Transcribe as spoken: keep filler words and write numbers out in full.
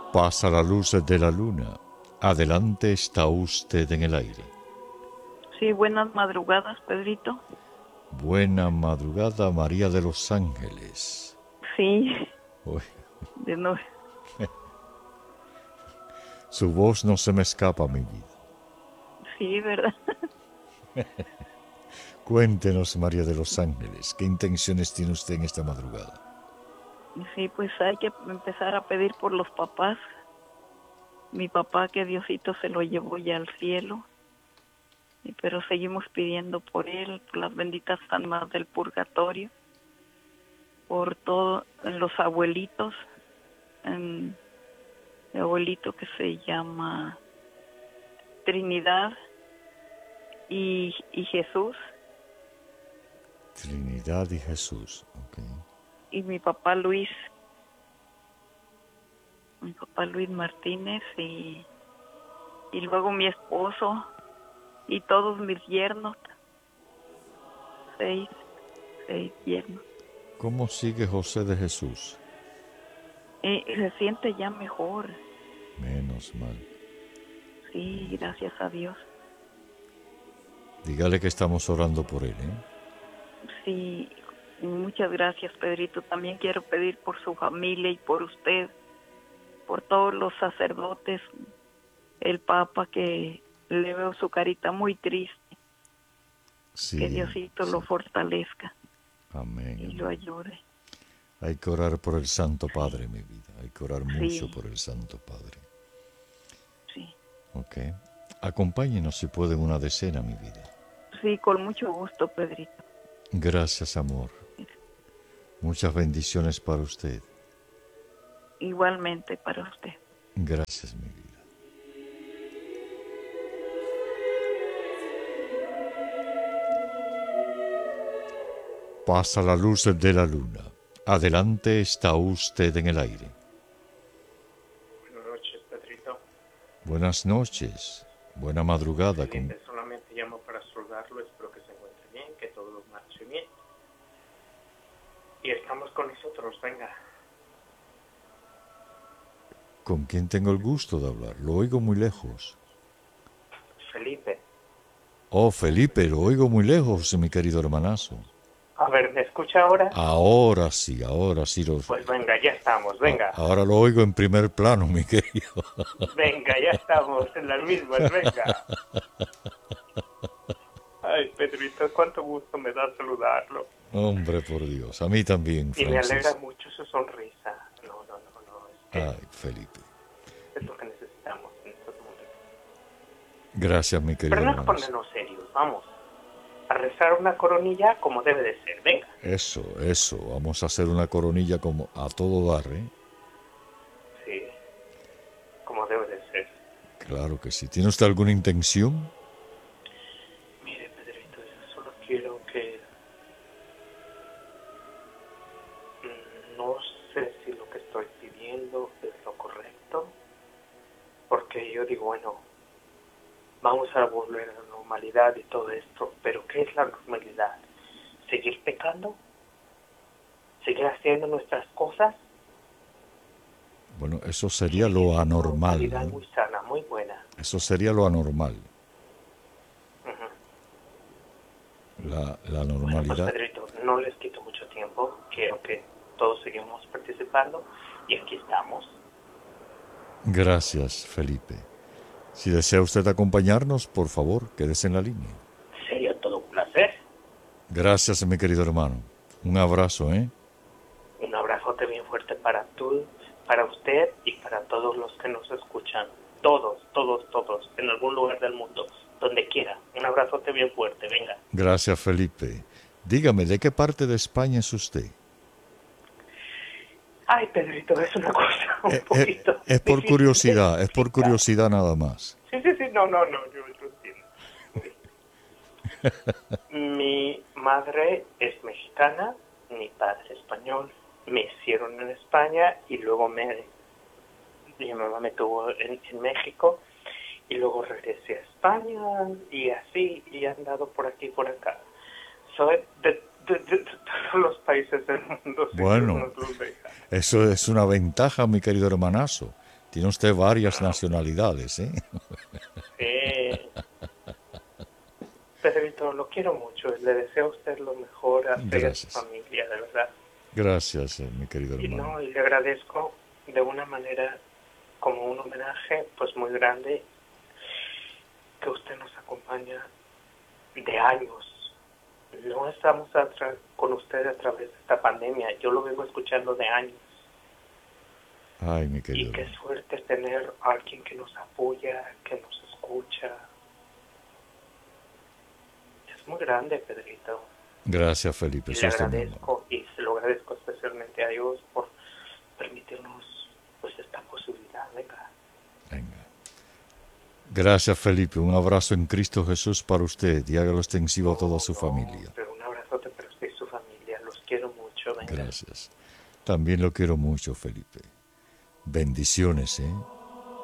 Pasa la luz de la luna. Adelante está usted en el aire. Sí, buenas madrugadas, Pedrito. Buena madrugada, María de los Ángeles. Sí, Uy, de nuevo. su voz no se me escapa, mi vida. Sí, ¿verdad? Cuéntenos, María de los Ángeles, ¿qué intenciones tiene usted en esta madrugada? Sí, pues hay que empezar a pedir por los papás. Mi papá, que Diosito se lo llevó ya al cielo. Pero seguimos pidiendo por él, por las benditas almas del purgatorio, por todos los abuelitos, um, el abuelito que se llama Trinidad y, y Jesús. Trinidad y Jesús, ok. Y mi papá Luis, mi papá Luis Martínez, y, y luego mi esposo y todos mis yernos, seis, seis yernos. ¿Cómo sigue José de Jesús? Y se siente ya mejor. Menos mal. Sí, gracias a Dios. Dígale que estamos orando por él, ¿eh? Sí, muchas gracias, Pedrito. También quiero pedir por su familia y por usted, por todos los sacerdotes, el Papa, que le veo su carita muy triste. Sí, que Diosito sí. lo fortalezca. Amén. Y amén. lo ayude. Hay que orar por el Santo Padre, mi vida. Hay que orar mucho Sí. por el Santo Padre. Sí. Ok. Acompáñenos si puede en una decena, mi vida. Sí, con mucho gusto, Pedrito. Gracias, amor. Muchas bendiciones para usted. Igualmente para usted. Gracias, mi vida. Pasa la luz de la luna. Adelante está usted en el aire. Buenas noches, Pedrito. Buenas noches. Buena madrugada. Felipe, Con... solamente llamo para saludarlo. Espero que se encuentre bien, que todo lo marche bien. Y estamos con nosotros, venga. ¿Con quién tengo el gusto de hablar? Lo oigo muy lejos. Felipe. Oh, Felipe, lo oigo muy lejos, mi querido hermanazo. A ver, ¿me escucha ahora? Ahora sí, ahora sí lo... Pues venga, ya estamos, venga. Ahora lo oigo en primer plano, mi querido. Venga, ya estamos en las mismas, venga. Ay, Pedrito, cuánto gusto me da saludarlo. Hombre, por Dios, a mí también, Y Francis. me alegra mucho su sonrisa. No, no, no, no. Es que Ay, Felipe. es lo que necesitamos en estos momentos. Gracias, mi querido Pero no es hermanazo. ponernos serios, vamos. A rezar una coronilla como debe de ser, venga. Eso, eso. Vamos a hacer una coronilla como a todo dar, ¿eh? Sí, como debe de ser. Claro que sí. ¿Tiene usted alguna intención? Mire, Pedrito, yo solo quiero que... No sé si lo que estoy pidiendo es lo correcto, porque yo digo, bueno, vamos a volver a la normalidad y todo esto, pero ¿qué es la normalidad? ¿Seguir pecando? ¿Seguir haciendo nuestras cosas? Bueno, eso sería lo anormal, Una ¿no? muy sana, muy buena. Eso sería lo anormal. Uh-huh. La, la Bueno, pues normalidad. Pedrito, no les quito mucho tiempo, quiero que todos seguimos participando y aquí estamos. Gracias, Felipe. Si desea usted acompañarnos, por favor, quédese en la línea. Sería todo un placer. Gracias, mi querido hermano. Un abrazo, ¿eh? Un abrazote bien fuerte para tú, para usted y para todos los que nos escuchan. Todos, todos, todos, en algún lugar del mundo, donde quiera. Un abrazote bien fuerte, venga. Gracias, Felipe. Dígame, ¿de qué parte de España es usted? Ay, Pedrito, es una cosa un Eh, poquito eh, es por difícil curiosidad, de es por explicar. curiosidad nada más. Sí, sí, sí, no, no, no, yo lo entiendo. Mi madre es mexicana, mi padre español. Me hicieron en España y luego me, mi mamá me tuvo en, en México y luego regresé a España y así, y he andado por aquí y por acá. Soy de, de, de, de todos los países del mundo. Si Bueno, Dios nos los deja. eso es una ventaja, mi querido hermanazo. Tiene usted varias nacionalidades, ¿eh? Sí. Pedrito, lo quiero mucho. Le deseo a usted lo mejor a usted y a su Gracias. familia, de verdad. Gracias, eh, mi querido Y hermano. no, y le agradezco de una manera como un homenaje pues muy grande que usted nos acompaña de años. No estamos atra- con usted a través de esta pandemia. Yo lo vengo escuchando de años. Ay, mi Y querido qué hermano. suerte tener a alguien que nos apoya, que nos escucha. Es muy grande, Pedrito. Gracias, Felipe. Y Eso le es todo, mi hermano. agradezco, y se lo agradezco especialmente a Dios por permitirnos pues esta posibilidad. Venga. Venga. Gracias, Felipe. Un abrazo en Cristo Jesús para usted y hágalo extensivo a toda su No, familia. pero un abrazote para usted y su familia. Los quiero mucho. Venga. Gracias. También lo quiero mucho, Felipe. Bendiciones, ¿eh?